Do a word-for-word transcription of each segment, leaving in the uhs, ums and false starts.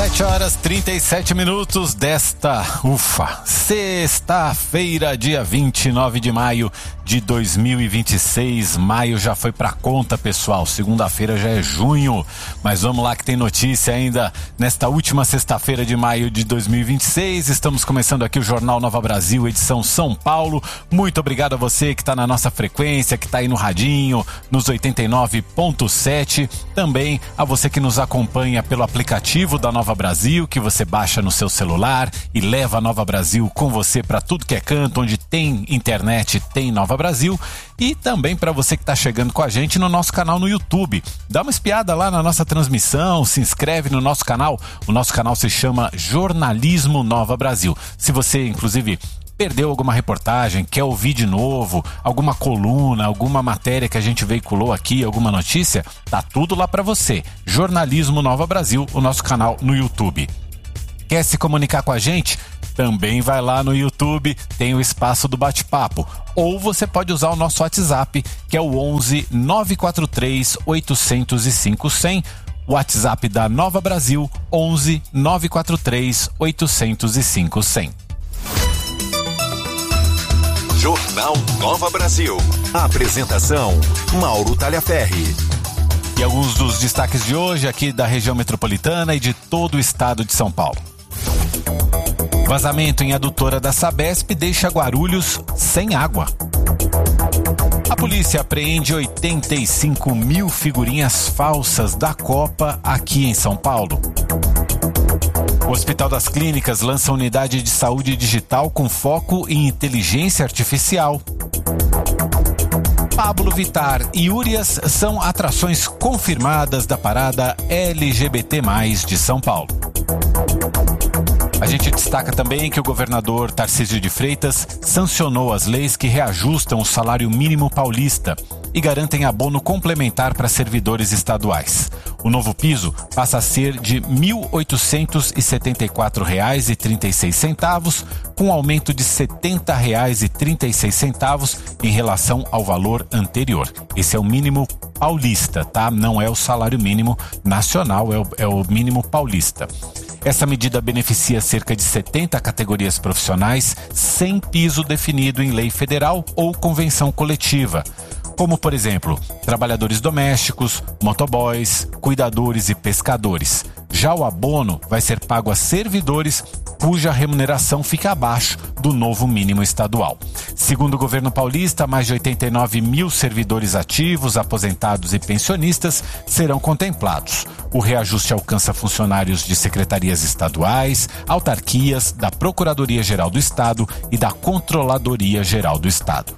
sete horas e trinta e sete minutos desta, ufa, sexta-feira, dia vinte e nove de maio de dois mil e vinte e seis. Maio já foi pra conta, pessoal. Segunda-feira já é junho. Mas vamos lá que tem notícia ainda nesta última sexta-feira de maio de dois mil e vinte e seis. Estamos começando aqui o Jornal Nova Brasil, edição São Paulo. Muito obrigado a você que está na nossa frequência, que está aí no radinho, nos oitenta e nove ponto sete. Também a você que nos acompanha pelo aplicativo da Nova Brasil, que você baixa no seu celular e leva a Nova Brasil com você para tudo que é canto, onde tem internet, tem Nova Brasil. E também para você que está chegando com a gente no nosso canal no YouTube. Dá uma espiada lá na nossa transmissão, se inscreve no nosso canal. O nosso canal se chama Jornalismo Nova Brasil. Se você, inclusive, perdeu alguma reportagem, quer ouvir de novo, alguma coluna, alguma matéria que a gente veiculou aqui, alguma notícia, tá tudo lá para você. Jornalismo Nova Brasil, o nosso canal no YouTube. Quer se comunicar com a gente? Também vai lá no YouTube, tem o espaço do bate-papo. Ou você pode usar o nosso WhatsApp, que é o onze nove quatro três oito zero cinco zero zero. O WhatsApp da Nova Brasil, onze nove quatro três oito zero cinco zero. Jornal Nova Brasil. Apresentação: Mauro Talhaferri. E alguns dos destaques de hoje aqui da região metropolitana e de todo o estado de São Paulo. Vazamento em adutora da Sabesp deixa Guarulhos sem água. A polícia apreende oitenta e cinco mil figurinhas falsas da Copa aqui em São Paulo. O Hospital das Clínicas lança unidade de saúde digital com foco em inteligência artificial. Pablo Vittar e Urias são atrações confirmadas da parada L G B T mais, de São Paulo. A gente destaca também que o governador Tarcísio de Freitas sancionou as leis que reajustam o salário mínimo paulista e garantem abono complementar para servidores estaduais. O novo piso passa a ser de mil oitocentos e setenta e quatro reais e trinta e seis centavos, com aumento de setenta reais e trinta e seis centavos em relação ao valor anterior. Esse é o mínimo paulista, tá? Não é o salário mínimo nacional, é o, é o mínimo paulista. Essa medida beneficia cerca de setenta categorias profissionais sem piso definido em lei federal ou convenção coletiva, como, por exemplo, trabalhadores domésticos, motoboys, cuidadores e pescadores. Já o abono vai ser pago a servidores cuja remuneração fica abaixo do novo mínimo estadual. Segundo o governo paulista, mais de oitenta e nove mil servidores ativos, aposentados e pensionistas serão contemplados. O reajuste alcança funcionários de secretarias estaduais, autarquias, da Procuradoria-Geral do Estado e da Controladoria-Geral do Estado.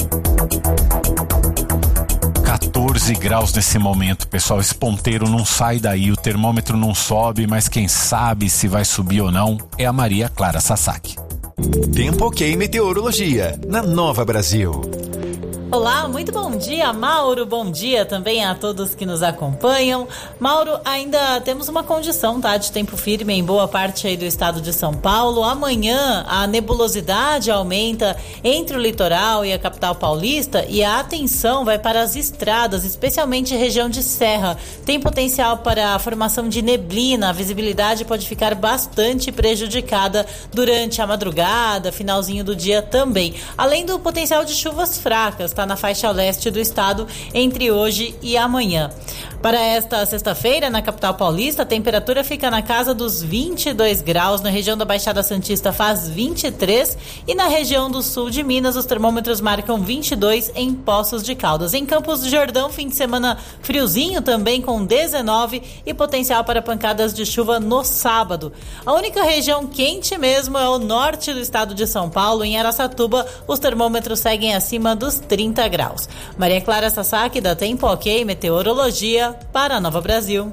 quatorze graus nesse momento, pessoal. Esse ponteiro não sai daí, o termômetro não sobe, mas quem sabe se vai subir ou não é a Maria Clara Sasaki. Tempo Ok Meteorologia, na Nova Brasil. Olá, muito bom dia, Mauro, bom dia também a todos que nos acompanham. Mauro, ainda temos uma condição, tá, de tempo firme em boa parte aí do estado de São Paulo. Amanhã a nebulosidade aumenta entre o litoral e a capital paulista e a atenção vai para as estradas, especialmente região de serra. Tem potencial para a formação de neblina, a visibilidade pode ficar bastante prejudicada durante a madrugada, finalzinho do dia também. Além do potencial de chuvas fracas, está na faixa leste do estado entre hoje e amanhã. Para esta sexta-feira, na capital paulista, a temperatura fica na casa dos vinte e dois graus, na região da Baixada Santista faz vinte e três e na região do sul de Minas os termômetros marcam vinte e dois em Poços de Caldas. Em Campos do Jordão, fim de semana friozinho também com dezenove e potencial para pancadas de chuva no sábado. A única região quente mesmo é o norte do estado de São Paulo. Em Araçatuba, os termômetros seguem acima dos trinta graus. Maria Clara Sasaki, da Tempo Ok Meteorologia, para a Nova Brasil.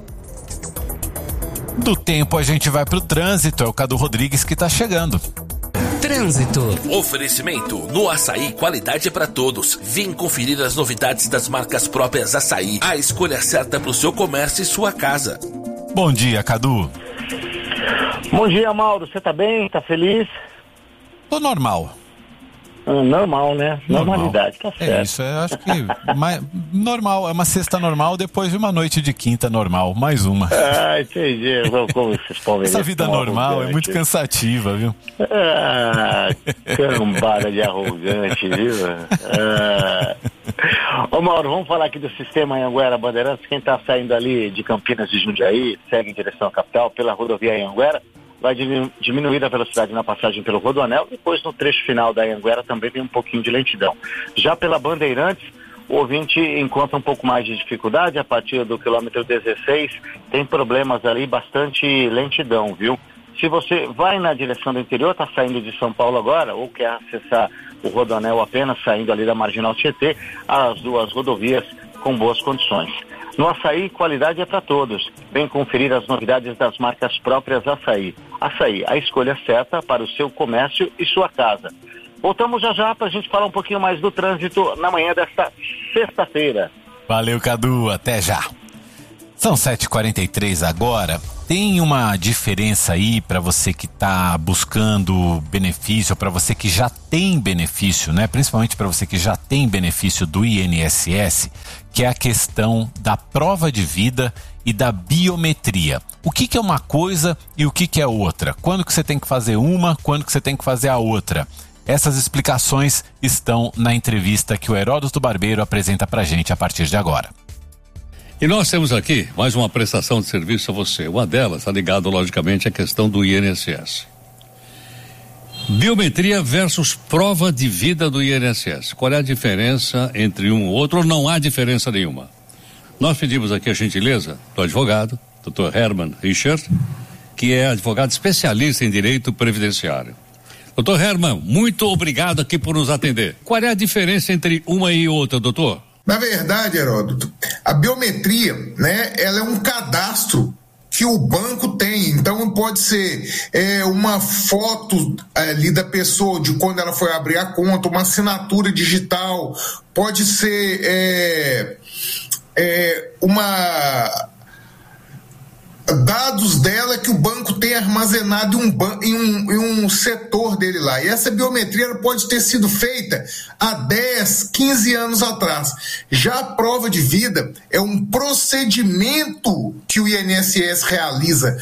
Do tempo a gente vai pro trânsito, é o Cadu Rodrigues que tá chegando. Trânsito. Oferecimento no Açaí, qualidade para todos. Vem conferir as novidades das marcas próprias Açaí. A escolha certa para o seu comércio e sua casa. Bom dia, Cadu. Bom dia, Mauro. Você tá bem? Tá feliz? Tô normal. Normal, né? Normalidade, normal. Tá certo. É isso, eu acho que mais, normal, é uma sexta normal depois de uma noite de quinta normal, mais uma. Ah, entendi. Como esses palmeirenses. Essa vida normal é muito cansativa, viu? Ah, cambada de arrogante, viu? Ah. Ô Mauro, vamos falar aqui do sistema Anhanguera Bandeirantes. Quem está saindo ali de Campinas de Jundiaí, segue em direção à capital pela rodovia Anhanguera, vai diminuir a velocidade na passagem pelo Rodoanel. Depois, no trecho final da Anhanguera, também tem um pouquinho de lentidão. Já pela Bandeirantes, o ouvinte encontra um pouco mais de dificuldade a partir do quilômetro dezesseis. Tem problemas ali, bastante lentidão, viu? Se você vai na direção do interior, está saindo de São Paulo agora, ou quer acessar o Rodoanel apenas saindo ali da Marginal Tietê, as duas rodovias com boas condições. No Açaí, qualidade é para todos. Vem conferir as novidades das marcas próprias Açaí. Açaí, a escolha certa para o seu comércio e sua casa. Voltamos já já para a gente falar um pouquinho mais do trânsito na manhã desta sexta-feira. Valeu, Cadu. Até já. São sete e quarenta e três agora. Tem uma diferença aí para você que está buscando benefício, para você que já tem benefício, né? Principalmente para você que já tem benefício do I N S S, que é a questão da prova de vida e da biometria. O que que é uma coisa e o que que é outra? Quando que você tem que fazer uma, quando que você tem que fazer a outra? Essas explicações estão na entrevista que o Heródoto Barbeiro apresenta pra gente a partir de agora. E nós temos aqui mais uma prestação de serviço a você. Uma delas está ligada, logicamente, à questão do I N S S. Biometria versus prova de vida do I N S S. Qual é a diferença entre um e outro ou não há diferença nenhuma? Nós pedimos aqui a gentileza do advogado, doutor Herman Richard, que é advogado especialista em direito previdenciário. doutor Herman, muito obrigado aqui por nos atender. Qual é a diferença entre uma e outra, doutor? Na verdade, Heródoto, a biometria, né, ela é um cadastro que o banco tem, então pode ser é, uma foto ali da pessoa de quando ela foi abrir a conta, uma assinatura digital, pode ser é, é, uma dados dela que o banco tem armazenado em um, ban- em, um, em um setor dele lá. E essa biometria ela pode ter sido feita há dez, quinze anos atrás. Já a prova de vida é um procedimento que o I N S S realiza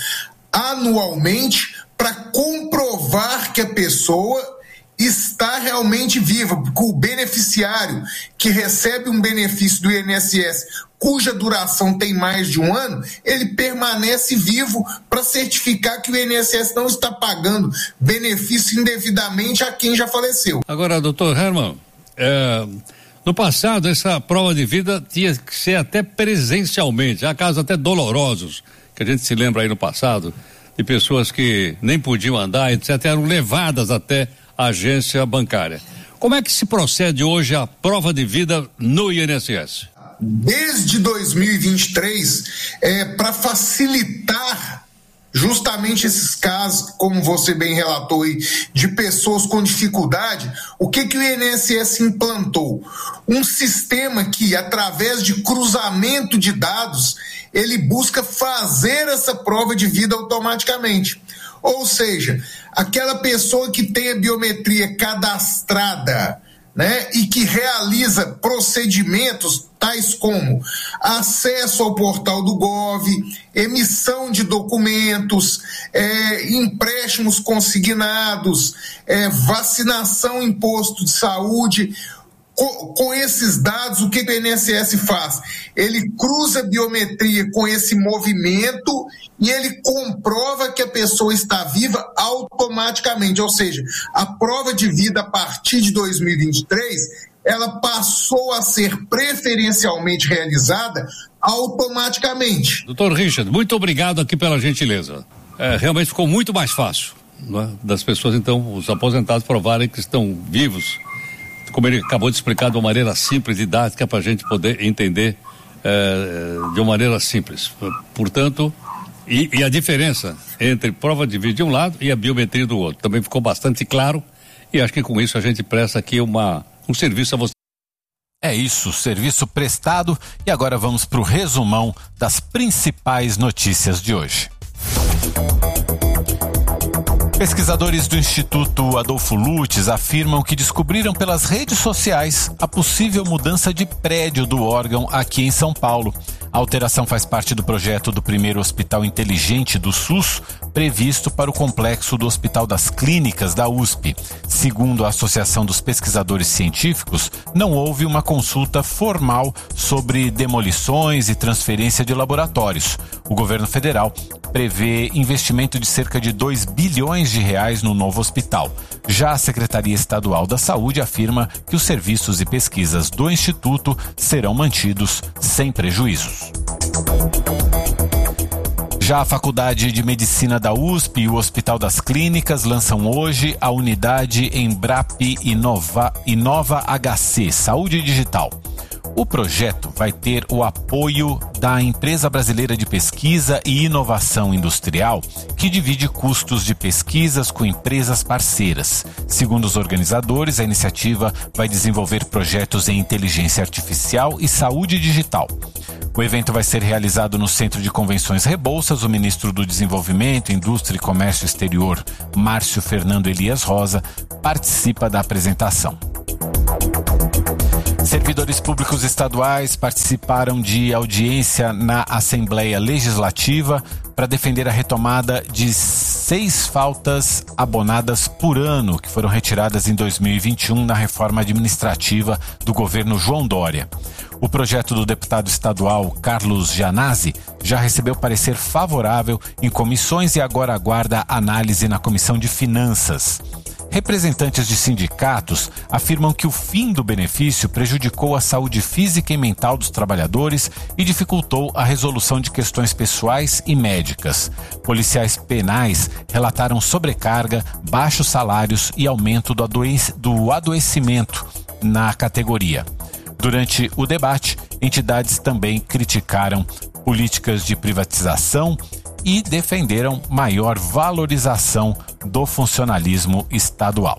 anualmente para comprovar que a pessoa está realmente viva, porque o beneficiário que recebe um benefício do I N S S cuja duração tem mais de um ano, ele permanece vivo para certificar que o I N S S não está pagando benefício indevidamente a quem já faleceu. Agora, doutor Herman, é, no passado essa prova de vida tinha que ser até presencialmente, há casos até dolorosos, que a gente se lembra aí no passado, de pessoas que nem podiam andar, etcétera, eram levadas até a agência bancária. Como é que se procede hoje a prova de vida no I N S S? Desde dois mil e vinte e três, é, para facilitar justamente esses casos, como você bem relatou aí, de pessoas com dificuldade, o que que o I N S S implantou? Um sistema que, através de cruzamento de dados, ele busca fazer essa prova de vida automaticamente. Ou seja, aquela pessoa que tem a biometria cadastrada, né, e que realiza procedimentos tais como acesso ao portal do Gov, emissão de documentos, é, empréstimos consignados, é, vacinação em posto de saúde. Com, com esses dados, o que o I N S S faz? Ele cruza a biometria com esse movimento e ele comprova que a pessoa está viva automaticamente. Ou seja, a prova de vida a partir de dois mil e vinte e três, ela passou a ser preferencialmente realizada automaticamente. doutor Richard, muito obrigado aqui pela gentileza. É, realmente ficou muito mais fácil, não é? Das pessoas, então, os aposentados provarem que estão vivos, como ele acabou de explicar de uma maneira simples, didática, para a gente poder entender é, de uma maneira simples. Portanto, e, e a diferença entre prova de vida de um lado e a biometria do outro também ficou bastante claro, e acho que com isso a gente presta aqui uma, um serviço a você. É isso, serviço prestado, e agora vamos para o resumão das principais notícias de hoje. Pesquisadores do Instituto Adolfo Lutz afirmam que descobriram pelas redes sociais a possível mudança de prédio do órgão aqui em São Paulo. A alteração faz parte do projeto do primeiro hospital inteligente do SUS, previsto para o complexo do Hospital das Clínicas da U S P. Segundo a Associação dos Pesquisadores Científicos, não houve uma consulta formal sobre demolições e transferência de laboratórios. O governo federal prevê investimento de cerca de dois bilhões de reais no novo hospital. Já a Secretaria Estadual da Saúde afirma que os serviços e pesquisas do Instituto serão mantidos sem prejuízos. Já a Faculdade de Medicina da U S P e o Hospital das Clínicas lançam hoje a unidade Embrap Inova, Inova H C, Saúde Digital. O projeto vai ter o apoio da Empresa Brasileira de Pesquisa e Inovação Industrial, que divide custos de pesquisas com empresas parceiras. Segundo os organizadores, a iniciativa vai desenvolver projetos em inteligência artificial e saúde digital. O evento vai ser realizado no Centro de Convenções Rebouças. O ministro do Desenvolvimento, Indústria e Comércio Exterior, Márcio Fernando Elias Rosa, participa da apresentação. Servidores públicos estaduais participaram de audiência na Assembleia Legislativa para defender a retomada de seis faltas abonadas por ano que foram retiradas em dois mil e vinte e um na reforma administrativa do governo João Dória. O projeto do deputado estadual Carlos Gianazzi já recebeu parecer favorável em comissões e agora aguarda análise na Comissão de Finanças. Representantes de sindicatos afirmam que o fim do benefício prejudicou a saúde física e mental dos trabalhadores e dificultou a resolução de questões pessoais e médicas. Policiais penais relataram sobrecarga, baixos salários e aumento do, adoec- do adoecimento na categoria. Durante o debate, entidades também criticaram políticas de privatização e defenderam maior valorização do funcionalismo estadual.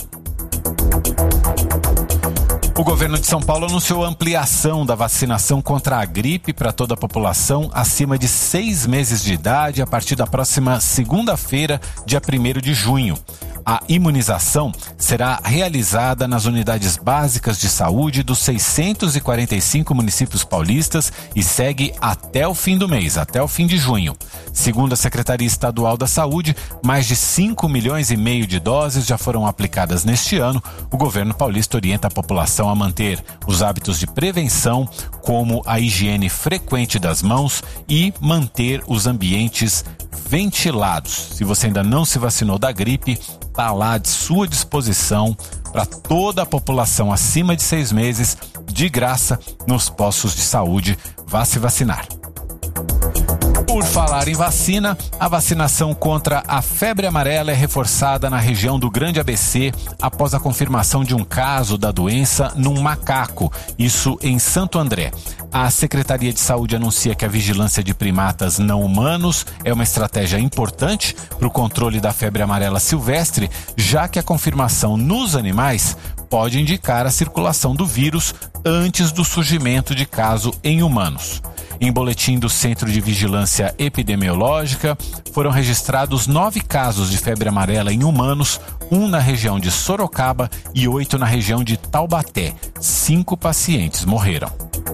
O governo de São Paulo anunciou a ampliação da vacinação contra a gripe para toda a população acima de seis meses de idade a partir da próxima segunda-feira, dia primeiro de junho. A imunização será realizada nas unidades básicas de saúde dos seiscentos e quarenta e cinco municípios paulistas e segue até o fim do mês, até o fim de junho. Segundo a Secretaria Estadual da Saúde, mais de cinco milhões e meio de doses já foram aplicadas neste ano. O governo paulista orienta a população a manter os hábitos de prevenção, como a higiene frequente das mãos e manter os ambientes ventilados. Se você ainda não se vacinou da gripe, está lá de sua disposição para toda a população acima de seis meses, de graça, nos postos de saúde. Vá se vacinar. Por falar em vacina, a vacinação contra a febre amarela é reforçada na região do Grande A B C após a confirmação de um caso da doença num macaco, isso em Santo André. A Secretaria de Saúde anuncia que a vigilância de primatas não humanos é uma estratégia importante para o controle da febre amarela silvestre, já que a confirmação nos animais pode indicar a circulação do vírus antes do surgimento de caso em humanos. Em boletim do Centro de Vigilância Epidemiológica, foram registrados nove casos de febre amarela em humanos, um na região de Sorocaba e oito na região de Taubaté. Cinco pacientes morreram.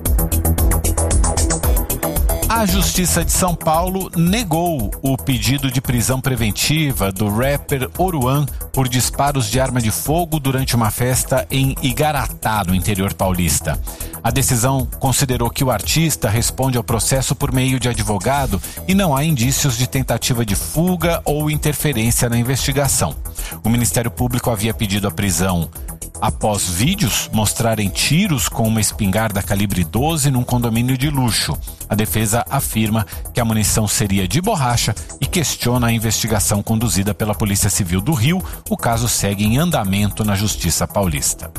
A Justiça de São Paulo negou o pedido de prisão preventiva do rapper Oruan por disparos de arma de fogo durante uma festa em Igaratá, no interior paulista. A decisão considerou que o artista responde ao processo por meio de advogado e não há indícios de tentativa de fuga ou interferência na investigação. O Ministério Público havia pedido a prisão após vídeos mostrarem tiros com uma espingarda calibre doze num condomínio de luxo. A defesa afirma que a munição seria de borracha e questiona a investigação conduzida pela Polícia Civil do Rio. O caso segue em andamento na Justiça Paulista.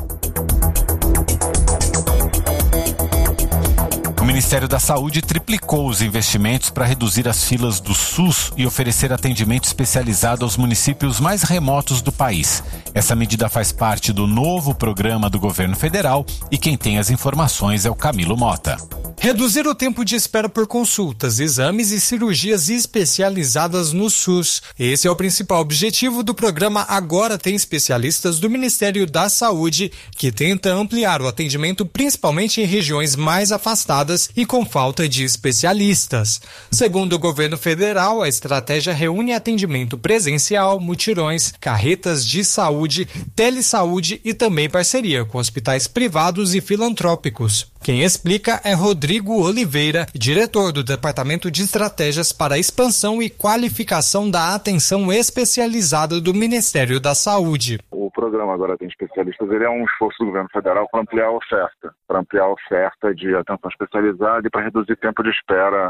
O Ministério da Saúde triplicou os investimentos para reduzir as filas do SUS e oferecer atendimento especializado aos municípios mais remotos do país. Essa medida faz parte do novo programa do governo federal e quem tem as informações é o Camilo Mota. Reduzir o tempo de espera por consultas, exames e cirurgias especializadas no SUS. Esse é o principal objetivo do programa Agora Tem Especialistas do Ministério da Saúde, que tenta ampliar o atendimento principalmente em regiões mais afastadas e com falta de especialistas. Segundo o governo federal, a estratégia reúne atendimento presencial, mutirões, carretas de saúde, telesaúde e também parceria com hospitais privados e filantrópicos. Quem explica é Rodrigo Oliveira, diretor do Departamento de Estratégias para a Expansão e Qualificação da Atenção Especializada do Ministério da Saúde. O programa Agora Tem Especialistas, ele é um esforço do governo federal para ampliar a oferta, para ampliar a oferta de atenção especializada e para reduzir o tempo de espera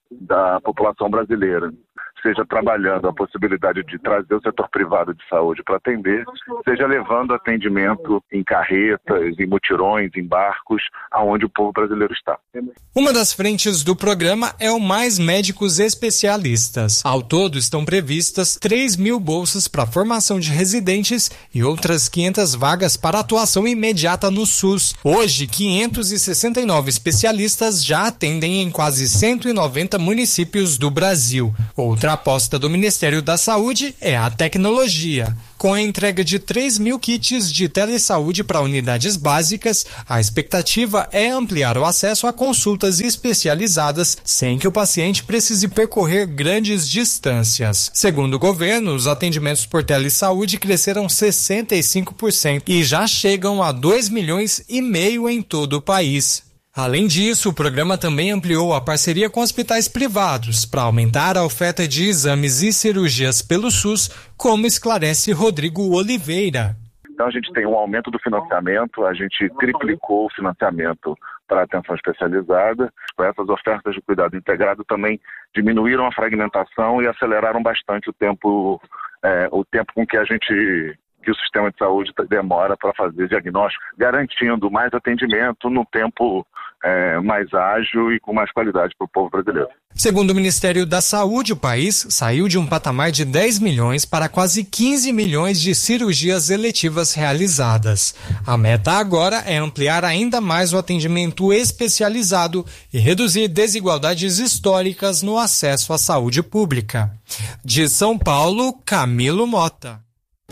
da população brasileira. Seja trabalhando a possibilidade de trazer o setor privado de saúde para atender, seja levando atendimento em carretas, em mutirões, em barcos, aonde o povo brasileiro está. Uma das frentes do programa é o Mais Médicos Especialistas. Ao todo estão previstas três mil bolsas para formação de residentes e outras quinhentas vagas para atuação imediata no SUS. Hoje, quinhentos e sessenta e nove especialistas já atendem em quase cento e noventa municípios do Brasil. Outra A aposta do Ministério da Saúde é a tecnologia. Com a entrega de três mil kits de telesaúde para unidades básicas, a expectativa é ampliar o acesso a consultas especializadas sem que o paciente precise percorrer grandes distâncias. Segundo o governo, os atendimentos por telesaúde cresceram sessenta e cinco por cento e já chegam a dois milhões e meio em todo o país. Além disso, o programa também ampliou a parceria com hospitais privados para aumentar a oferta de exames e cirurgias pelo SUS, como esclarece Rodrigo Oliveira. Então a gente tem um aumento do financiamento, a gente triplicou o financiamento para a atenção especializada. Essas ofertas de cuidado integrado também diminuíram a fragmentação e aceleraram bastante o tempo, é, o tempo com que a gente... que o sistema de saúde demora para fazer diagnóstico, garantindo mais atendimento no tempo é, mais ágil e com mais qualidade para o povo brasileiro. Segundo o Ministério da Saúde, o país saiu de um patamar de dez milhões para quase quinze milhões de cirurgias eletivas realizadas. A meta agora é ampliar ainda mais o atendimento especializado e reduzir desigualdades históricas no acesso à saúde pública. De São Paulo, Camilo Mota.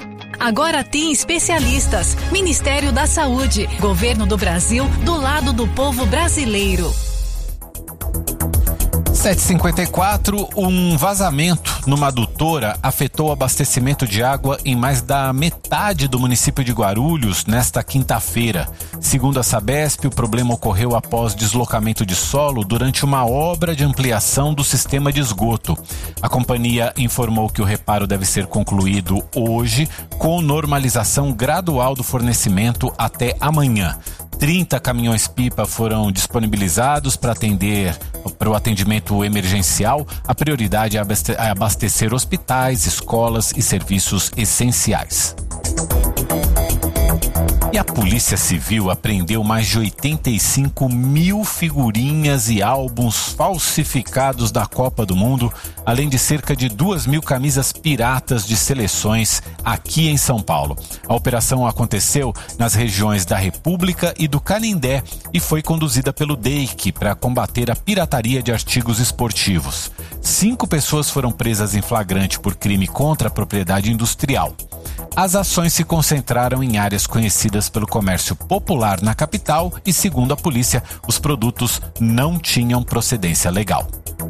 Agora tem especialistas. Ministério da Saúde. Governo do Brasil do lado do povo brasileiro. sete e cinquenta e quatro, um vazamento numa adutora afetou o abastecimento de água em mais da metade do município de Guarulhos nesta quinta-feira. Segundo a Sabesp, o problema ocorreu após deslocamento de solo durante uma obra de ampliação do sistema de esgoto. A companhia informou que o reparo deve ser concluído hoje, com normalização gradual do fornecimento até amanhã. trinta caminhões-pipa foram disponibilizados para atender para o atendimento emergencial. A prioridade é abastecer hospitais, escolas e serviços essenciais. E a Polícia Civil apreendeu mais de oitenta e cinco mil figurinhas e álbuns falsificados da Copa do Mundo, além de cerca de duas mil camisas piratas de seleções aqui em São Paulo. A operação aconteceu nas regiões da República e do Canindé e foi conduzida pelo D E I C para combater a pirataria de artigos esportivos. Cinco pessoas foram presas em flagrante por crime contra a propriedade industrial. As ações se concentraram em áreas conhecidas pelo comércio popular na capital e, segundo a polícia, os produtos não tinham procedência legal.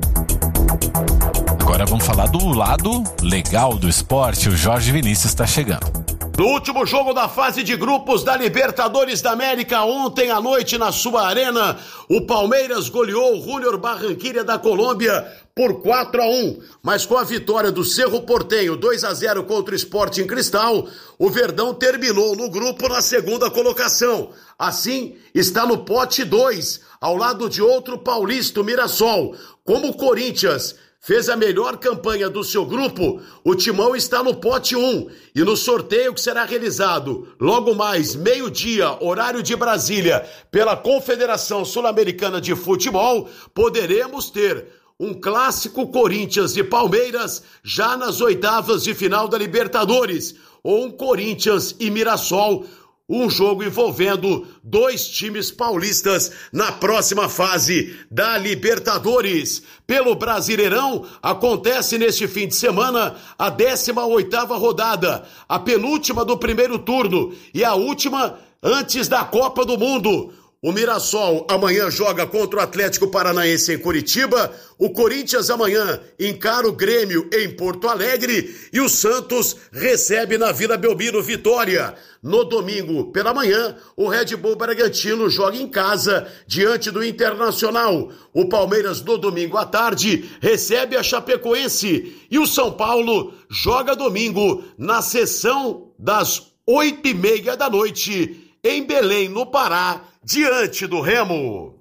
Agora vamos falar do lado legal do esporte. O Jorge Vinícius está chegando. No último jogo da fase de grupos da Libertadores da América, ontem à noite na sua arena, o Palmeiras goleou o Júnior Barranquilla da Colômbia por quatro a um, mas com a vitória do Cerro Porteño dois a zero contra o Sporting Cristal, o Verdão terminou no grupo na segunda colocação. Assim, está no pote dois, ao lado de outro paulista, o Mirassol. Como o Corinthians fez a melhor campanha do seu grupo, o Timão está no pote um, e no sorteio que será realizado logo mais meio-dia, horário de Brasília, pela Confederação Sul-Americana de Futebol, poderemos ter um clássico Corinthians e Palmeiras já nas oitavas de final da Libertadores, ou um Corinthians e Mirassol, um jogo envolvendo dois times paulistas na próxima fase da Libertadores. Pelo Brasileirão, acontece neste fim de semana a décima oitava rodada, a penúltima do primeiro turno e a última antes da Copa do Mundo. O Mirassol amanhã joga contra o Atlético Paranaense em Curitiba, o Corinthians amanhã encara o Grêmio em Porto Alegre e o Santos recebe na Vila Belmiro Vitória. No domingo pela manhã, o Red Bull Bragantino joga em casa diante do Internacional. O Palmeiras no domingo à tarde recebe a Chapecoense e o São Paulo joga domingo na sessão das oito e meia da noite em Belém, no Pará, diante do Remo.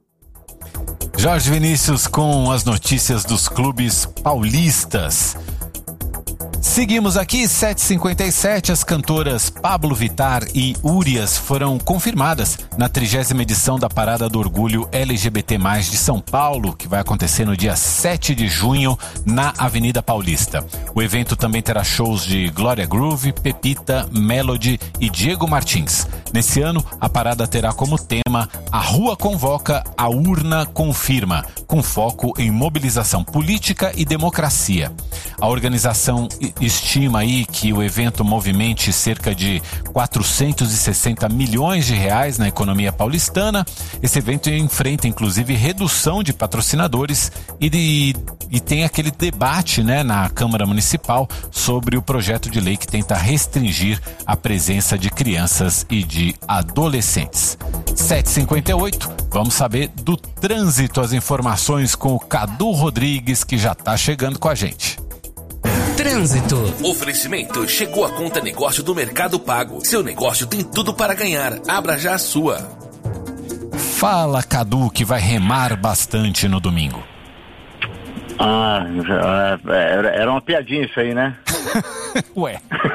Jorge Vinícius com as notícias dos clubes paulistas. Seguimos aqui, sete e cinquenta e sete, as cantoras Pablo Vittar e Úrias foram confirmadas na trigésima edição da Parada do Orgulho L G B T mais, de São Paulo, que vai acontecer no dia sete de junho na Avenida Paulista. O evento também terá shows de Glória Groove, Pepita, Melody e Diego Martins. Nesse ano, a parada terá como tema A Rua Convoca, a Urna Confirma, com foco em mobilização política e democracia. A organização estima aí que o evento movimente cerca de quatrocentos e sessenta milhões de reais na economia paulistana. Esse evento enfrenta inclusive redução de patrocinadores e, de, e tem aquele debate, né, na Câmara Municipal sobre o projeto de lei que tenta restringir a presença de crianças e de adolescentes. sete e cinquenta e oito, vamos saber do trânsito, as informações com o Cadu Rodrigues, que já está chegando com a gente. Trânsito. Oferecimento. Chegou a conta negócio do Mercado Pago. Seu negócio tem tudo para ganhar. Abra já a sua. Fala, Cadu, que vai remar bastante no domingo. Ah, era uma piadinha isso aí, né? Ué.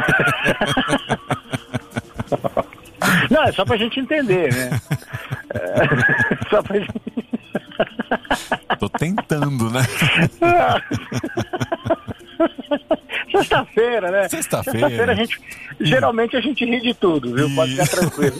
Não, é só pra gente entender, né? É, só pra gente... Tô tentando, né? Sexta-feira, né? Sexta-feira. Sexta-feira a gente, geralmente a gente ri de tudo, viu? Pode ficar tranquilo.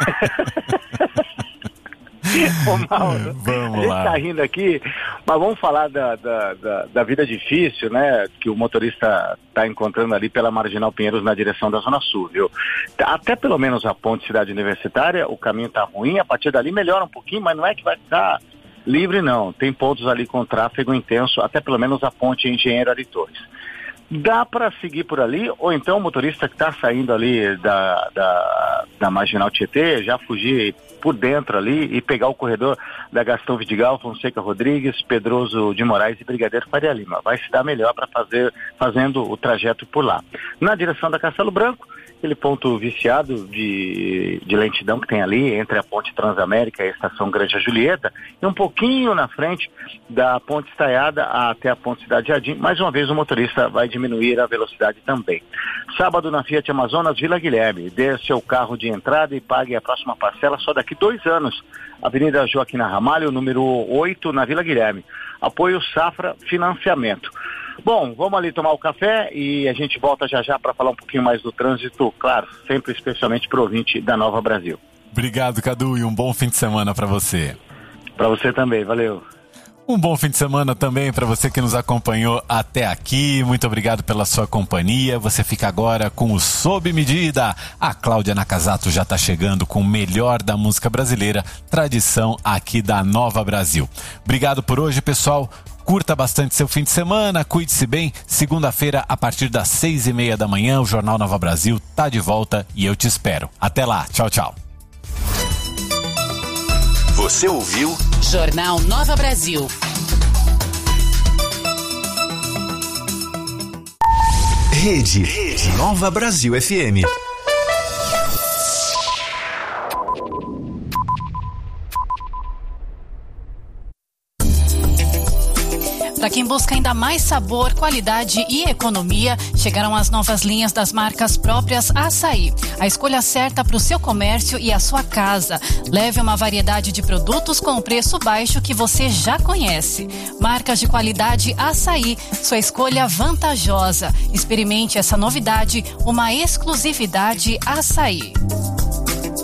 Ô, Mauro, vamos a gente lá. tá rindo aqui, mas vamos falar da, da, da, da vida difícil, né? Que o motorista tá encontrando ali pela Marginal Pinheiros na direção da Zona Sul, viu? Até pelo menos a ponte Cidade Universitária, o caminho tá ruim, a partir dali melhora um pouquinho, mas não é que vai ficar livre, não. Tem pontos ali com tráfego intenso, até pelo menos a ponte Engenheiro Ari Torres. Dá para seguir por ali, ou então o motorista que está saindo ali da, da, da Marginal Tietê, já fugir por dentro ali e pegar o corredor da Gastão Vidigal, Fonseca Rodrigues, Pedroso de Moraes e Brigadeiro Faria Lima. Vai se dar melhor para fazer, fazendo o trajeto por lá. Na direção da Castelo Branco, aquele ponto viciado de, de lentidão que tem ali entre a Ponte Transamérica e a Estação Granja Julieta, e um pouquinho na frente da Ponte Estaiada até a Ponte Cidade Jardim. Mais uma vez o motorista vai diminuir a velocidade também. Sábado na Fiat Amazonas, Vila Guilherme, dê seu carro de entrada e pague a próxima parcela só daqui dois anos. Avenida Joaquim Ramalho, número oito, na Vila Guilherme. Apoio Safra Financiamento. Bom, vamos ali tomar o café e a gente volta já já para falar um pouquinho mais do trânsito, claro, sempre especialmente para o ouvinte da Nova Brasil. Obrigado, Cadu, e um bom fim de semana para você. Para você também, valeu. Um bom fim de semana também para você que nos acompanhou até aqui. Muito obrigado pela sua companhia. Você fica agora com o Sob Medida. A Cláudia Nakazato já está chegando com o melhor da música brasileira, tradição aqui da Nova Brasil. Obrigado por hoje, pessoal. Curta bastante seu fim de semana, cuide-se bem. Segunda-feira, a partir das seis e meia da manhã, o Jornal Nova Brasil tá de volta e eu te espero. Até lá, tchau, tchau. Você ouviu? Jornal Nova Brasil. Rede, Rede Nova Brasil F M. Para quem busca ainda mais sabor, qualidade e economia, chegaram as novas linhas das marcas próprias Açaí. A escolha certa para o seu comércio e a sua casa. Leve uma variedade de produtos com preço baixo que você já conhece. Marcas de qualidade Açaí, sua escolha vantajosa. Experimente essa novidade, uma exclusividade Açaí.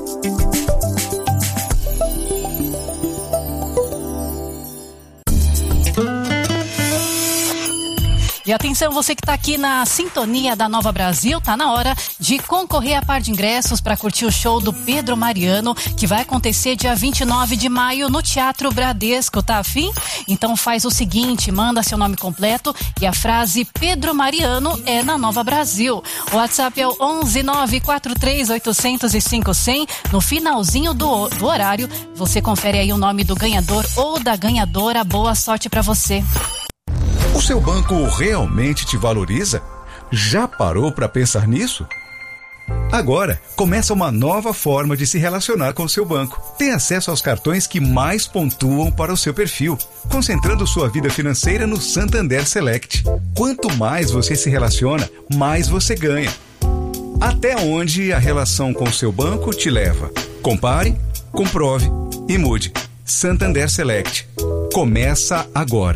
E atenção, você que está aqui na sintonia da Nova Brasil, tá na hora de concorrer a par de ingressos para curtir o show do Pedro Mariano, que vai acontecer dia vinte e nove de maio no Teatro Bradesco, tá afim? Então faz o seguinte, manda seu nome completo e a frase Pedro Mariano é na Nova Brasil. O WhatsApp é o onze nove quatro três oito zero zero cinco zero zero. No finalzinho do, do horário, você confere aí o nome do ganhador ou da ganhadora. Boa sorte para você. O seu banco realmente te valoriza? Já parou para pensar nisso? Agora, começa uma nova forma de se relacionar com o seu banco. Tem acesso aos cartões que mais pontuam para o seu perfil, concentrando sua vida financeira no Santander Select. Quanto mais você se relaciona, mais você ganha. Até onde a relação com o seu banco te leva? Compare, comprove e mude. Santander Select. Começa agora.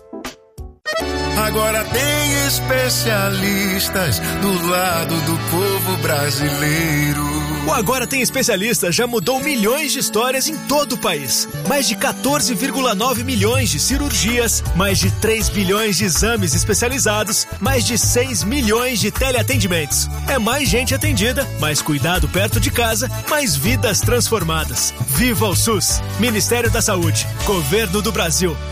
Agora tem especialistas do lado do povo brasileiro. O Agora Tem Especialistas já mudou milhões de histórias em todo o país. Mais de quatorze vírgula nove milhões de cirurgias, mais de três bilhões de exames especializados, mais de seis milhões de teleatendimentos. É mais gente atendida, mais cuidado perto de casa, mais vidas transformadas. Viva o SUS! Ministério da Saúde, Governo do Brasil.